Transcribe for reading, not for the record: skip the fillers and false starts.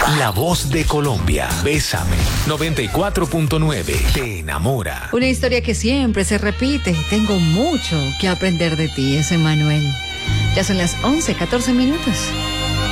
La voz de Colombia. Bésame. 94.9. Te enamora. Una historia que siempre se repite. Tengo mucho que aprender de ti, es Emanuel. Ya son las 11:14.